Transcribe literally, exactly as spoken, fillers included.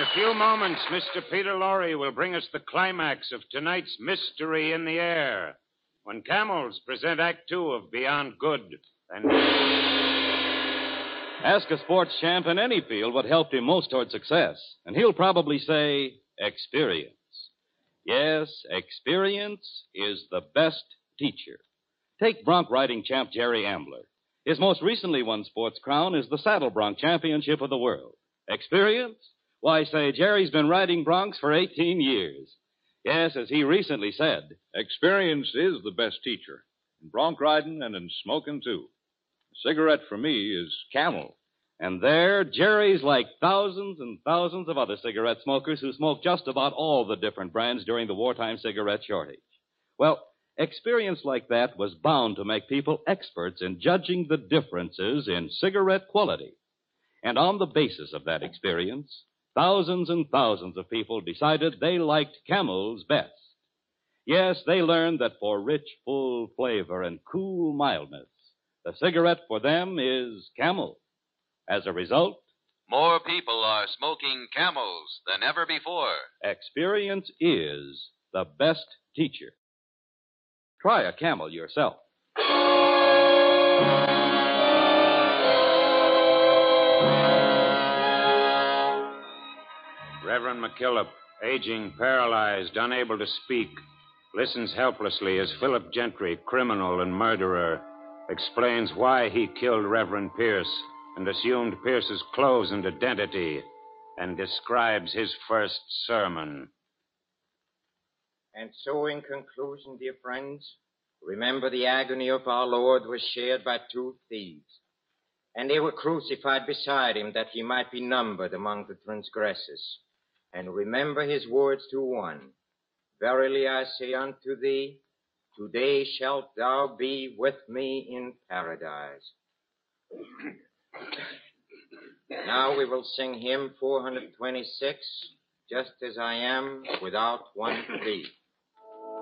a few moments, Mister Peter Lorre will bring us the climax of tonight's Mystery in the Air, when camels present Act Two of Beyond Good and... Ask a sports champ in any field what helped him most toward success, and he'll probably say experience. Yes, experience is the best teacher. Take bronc riding champ Jerry Ambler. His most recently won sports crown is the Saddle Bronc Championship of the World. Experience? Why, say, Jerry's been riding broncs for eighteen years. Yes, as he recently said, experience is the best teacher, in bronc riding and in smoking, too. A cigarette for me is Camel. And there, Jerry's like thousands and thousands of other cigarette smokers who smoke just about all the different brands during the wartime cigarette shortage. Well, experience like that was bound to make people experts in judging the differences in cigarette quality. And on the basis of that experience, thousands and thousands of people decided they liked Camels best. Yes, they learned that for rich, full flavor and cool mildness, the cigarette for them is Camel. As a result, more people are smoking Camels than ever before. Experience is the best teacher. Try a Camel yourself. Reverend McKillop, aging, paralyzed, unable to speak, listens helplessly as Philip Gentry, criminal and murderer, explains why he killed Reverend Pierce and assumed Pierce's clothes and identity, and describes his first sermon. And so, in conclusion, dear friends, remember the agony of our Lord was shared by two thieves, and they were crucified beside him that he might be numbered among the transgressors. And remember his words to one, verily I say unto thee, today shalt thou be with me in paradise. Now we will sing hymn four twenty-six, Just As I Am, without one plea.